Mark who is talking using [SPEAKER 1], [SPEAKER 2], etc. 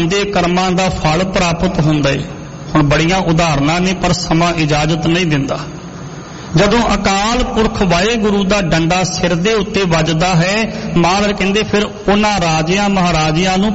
[SPEAKER 1] ਦੇ ਕਰਮਾਂ ਦਾ ਫਲ ਪ੍ਰਾਪਤ ਹੁੰਦਾ ਏ। ਹੁਣ ਬੜੀਆਂ ਉਦਾਹਰਨਾਂ ਨੇ ਪਰ ਸਮਾਂ ਇਜਾਜ਼ਤ ਨਹੀਂ ਦਿੰਦਾ। ਜਦੋਂ ਅਕਾਲ ਪੁਰਖ ਵਾਹਿਗੁਰੂ ਦਾ ਡੰਡਾ ਸਿਰ ਦੇ ਉੱਤੇ ਵੱਜਦਾ ਹੈ, ਮਹਾਰਾਜ ਕਹਿੰਦੇ ਫਿਰ ਉਹਨਾਂ ਰਾਜਿਆਂ ਮਹਾਰਾਜਿਆਂ ਨੂੰ